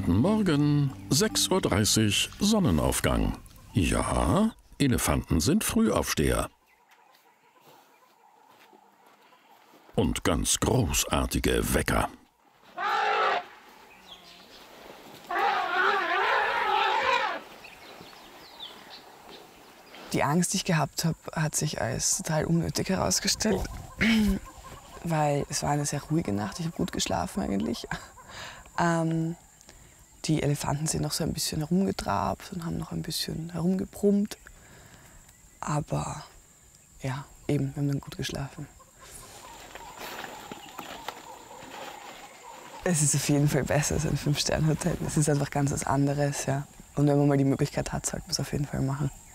Guten Morgen, 6:30 Uhr Sonnenaufgang. Ja, Elefanten sind Frühaufsteher. Und ganz großartige Wecker. Die Angst, die ich gehabt habe, hat sich als total unnötig herausgestellt, weil es war eine sehr ruhige Nacht. Ich habe gut geschlafen eigentlich. Die Elefanten sind noch so ein bisschen herumgetrabt und haben noch ein bisschen herumgebrummt. Aber ja, eben, wir haben dann gut geschlafen. Es ist auf jeden Fall besser als ein 5-Sterne-Hotel. Es ist einfach ganz was anderes, ja. Und wenn man mal die Möglichkeit hat, sollte man es auf jeden Fall machen.